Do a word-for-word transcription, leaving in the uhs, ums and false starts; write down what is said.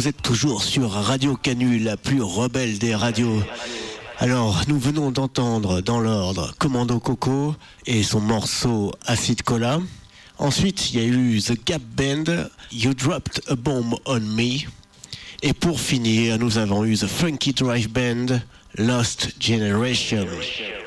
vous êtes toujours sur Radio Canu, la plus rebelle des radios. Alors, nous venons d'entendre dans l'ordre Commando Coco et son morceau Acid Cola. Ensuite, il y a eu The Gap Band, You Dropped a Bomb on Me. Et pour finir, nous avons eu The Funky Drive Band, Lost Generation.